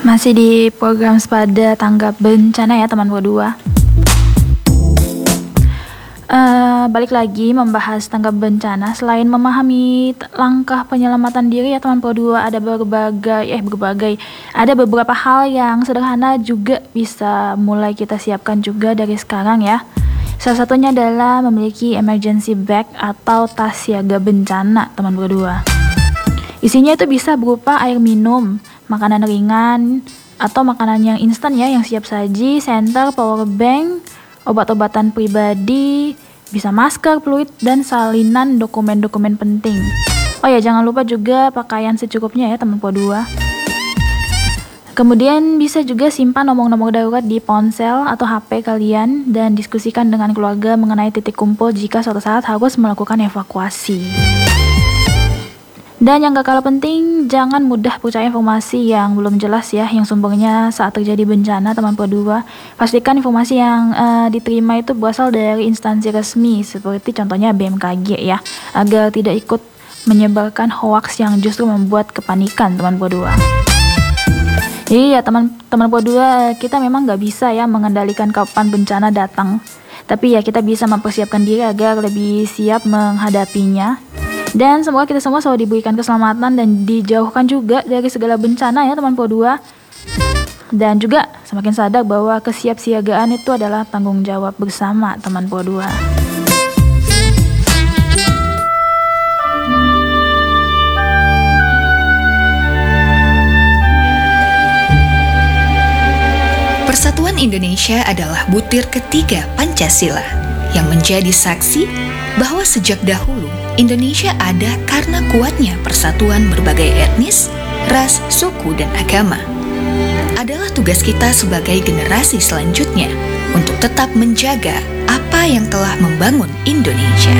Masih di program Sepada Tanggap Bencana ya teman Pro 2. Balik lagi membahas tanggap bencana. Selain memahami langkah penyelamatan diri ya teman Pro 2, ada beberapa hal yang sederhana juga bisa mulai kita siapkan juga dari sekarang ya. Salah satunya adalah memiliki emergency bag atau tas siaga bencana teman Pro 2. Isinya itu bisa berupa air minum, makanan ringan, atau makanan yang instan ya, yang siap saji, senter, power bank, obat-obatan pribadi, bisa masker, fluid, dan salinan dokumen-dokumen penting. Oh ya, jangan lupa juga pakaian secukupnya ya teman Pro 2. Kemudian bisa juga simpan nomor-nomor darurat di ponsel atau HP kalian dan diskusikan dengan keluarga mengenai titik kumpul jika suatu saat harus melakukan evakuasi. Dan yang gak kalah penting, jangan mudah percaya informasi yang belum jelas ya, yang sumbernya saat terjadi bencana teman Pro 2. Pastikan informasi yang diterima itu berasal dari instansi resmi, seperti contohnya BMKG ya, agar tidak ikut menyebarkan hoaks yang justru membuat kepanikan teman Pro 2. Jadi ya teman-teman Pro 2, kita memang gak bisa ya mengendalikan kapan bencana datang, tapi ya kita bisa mempersiapkan diri agar lebih siap menghadapinya. Dan semoga kita semua selalu diberikan keselamatan dan dijauhkan juga dari segala bencana ya teman Pro 2. Dan juga semakin sadar bahwa kesiapsiagaan itu adalah tanggung jawab bersama teman Pro 2. Persatuan Indonesia adalah butir ketiga Pancasila yang menjadi saksi bahwa sejak dahulu Indonesia ada karena kuatnya persatuan berbagai etnis, ras, suku, dan agama. Adalah tugas kita sebagai generasi selanjutnya untuk tetap menjaga apa yang telah membangun Indonesia.